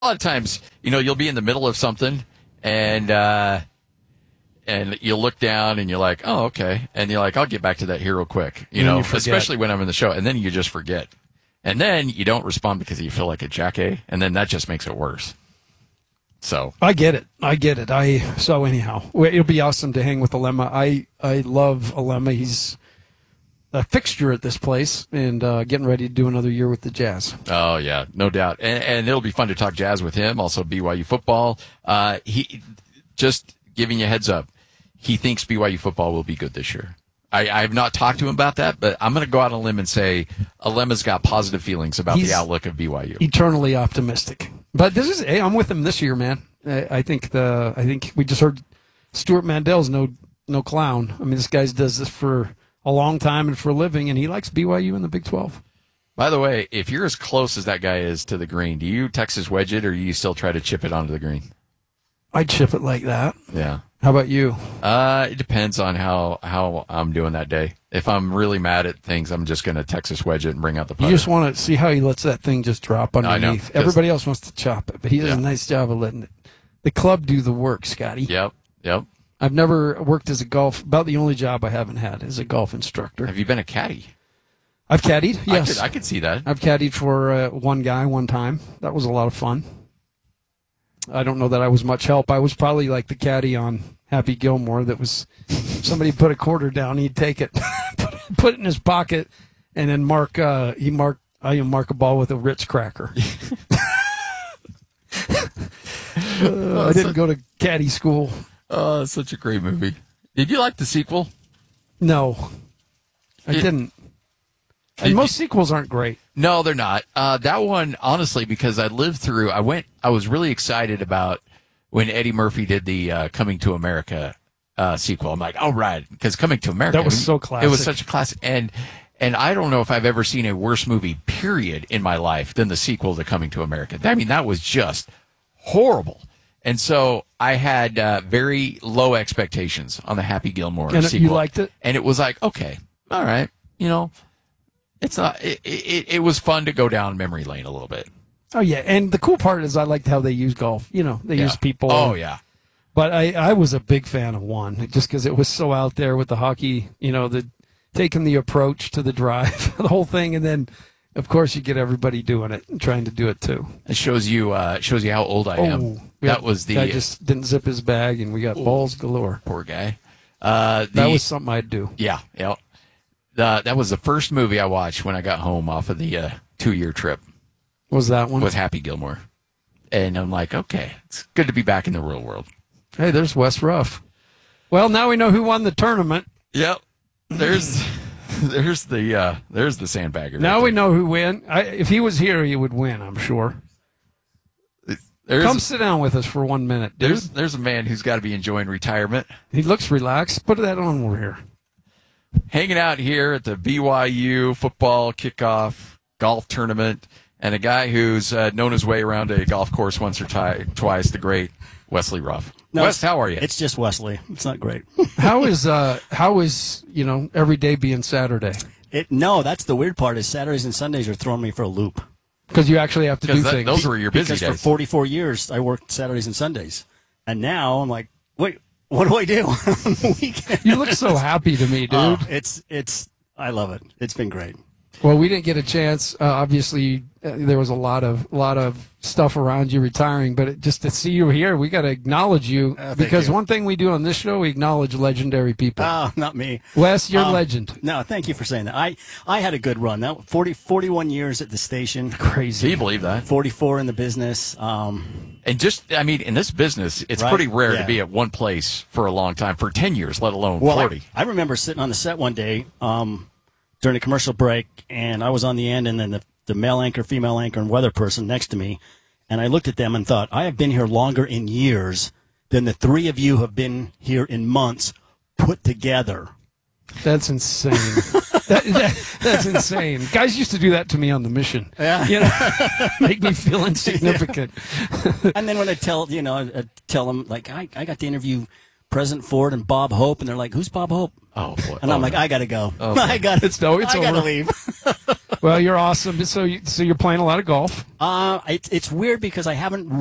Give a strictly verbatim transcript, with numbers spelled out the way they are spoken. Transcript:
A lot of times, you know, you'll be in the middle of something and, uh, and you'll look down and you're like, oh, okay. And you're like, I'll get back to that here real quick, you And know, you forget. especially when I'm in the show. And then you just forget. And then you don't respond because you feel like a jackass. And then that just makes it worse. So I get it. I get it. I so anyhow, well, it'll be awesome to hang with Alema. I I love Alema. He's a fixture at this place, and uh, getting ready to do another year with the Jazz. Oh yeah, no doubt, and, and it'll be fun to talk Jazz with him. Also, B Y U football. Uh, he just giving you a heads up. He thinks B Y U football will be good this year. I, I have not talked to him about that, but I'm going to go out on a limb and say Alema's got positive feelings about He's the outlook of B Y U. Eternally optimistic. But this is, hey, I'm with him this year, man. I, I think the I think we just heard Stuart Mandel's no no clown. I mean, this guy does this for a long time and for a living, and he likes B Y U in the Big twelve. By the way, if you're as close as that guy is to the green, do you Texas wedge it or do you still try to chip it onto the green? I'd chip it like that. Yeah. How about you? Uh, it depends on how, how I'm doing that day. If I'm really mad at things, I'm just going to Texas wedge it and bring out the putter. You just want to see how he lets that thing just drop I know, underneath. 'cause- Everybody else wants to chop it, but he does Yeah. a nice job of letting it. The club do the work, Scotty. Yep, yep. I've never worked as a golf, about the only job I haven't had as a golf instructor. Have you been a caddy? I've caddied, yes. I could, I could see that. I've caddied for uh, one guy one time. That was a lot of fun. I don't know that I was much help. I was probably like the caddy on Happy Gilmore that was somebody put a quarter down, he'd take it, put it in his pocket, and then mark, uh, he mark, I mark a ball with a Ritz cracker. uh, I didn't go to caddy school. Oh, it's such a great movie. Did you like the sequel? No, I It- didn't. And Did most sequels aren't great. No, they're not. Uh, that one, honestly, because I lived through, I went, I was really excited about when Eddie Murphy did the uh, Coming to America uh, sequel. I'm like, all right, because Coming to America. That was I mean, so It was classic. such a classic. And, and I don't know if I've ever seen a worse movie, period, in my life than the sequel to Coming to America. I mean, that was just horrible. And so I had uh, very low expectations on the Happy Gilmore And sequel. you liked it? And it was like, okay, all right, you know, it's not. It, it, it was fun to go down memory lane a little bit. Oh yeah, and the cool part is I liked how they use golf. You know, they Yeah. use people. Oh yeah, But I, I was a big fan of one just because it was so out there with the hockey. You know, the taking the approach to the drive, the whole thing, and then of course you get everybody doing it and trying to do it too. it shows you. Uh, shows you how old I am. Oh, That was the guy just didn't zip his bag, and we got balls galore. poor guy. Uh, the, That was something I'd do. yeah, yeah. The, that was the first movie I watched when I got home off of the uh, two-year trip. Was that one? Was Happy Gilmore, and I'm like, okay, it's good to be back in the real world. Hey, there's Wes Ruff. Well, now we know who won the tournament. Yep. There's there's the uh, there's the sandbagger. Now right we know who win. I, if he was here, he would win, I'm sure. there. There's Come sit down with us for one minute, dude. there's there's a man who's got to be enjoying retirement, He looks relaxed. Put that on over here. hanging out here at the B Y U football kickoff golf tournament, and a guy who's uh, known his way around a golf course once or ti- twice, the great Wesley Ruff. No, Wes, how are you? It's just Wesley. It's not great. How is uh how is you know every day being Saturday? It, no, that's the weird part is Saturdays and Sundays are throwing me for a loop. Because you actually have to do Because that- things. those were your busy because days. for forty-four years I worked Saturdays and Sundays, and now I'm like, wait, what do I do on the weekend? You look so happy to me, dude. Oh, it's it's I love it. It's been great. Well, we didn't get a chance. Uh, obviously, uh, there was a lot of lot of stuff around you retiring, but it, just to see you here, we got to acknowledge you Uh, thank because you. one thing we do on this show, we acknowledge legendary people. Oh, not me. Wes, you're Um, legend. No, thank you for saying that. I, I had a good run. That forty, forty-one years at the station, Do Crazy. you believe that? forty-four in the business. Um, And just, I mean, in this business, it's Right? pretty rare Yeah. to be at one place for a long time, for ten years, let alone well, I, forty. I remember sitting on the set one day um, during a commercial break, and I was on the end, and then the, the male anchor, female anchor, and weather person next to me, and I looked at them and thought, I have been here longer in years than the three of you have been here in months put together. That's insane. that, that, that's insane. Guys used to do that to me on the mission. Yeah. You know, make me feel insignificant. And then when I tell, you know, I tell them, like, I, I got to interview President Ford and Bob Hope, and they're like, who's Bob Hope? Oh, boy. And I'm Oh, like, no. I got to go. Okay. I got to It's- no, it's I got to over. leave. Well, you're awesome. So, you, so you're playing a lot of golf. Uh, it, it's weird because I haven't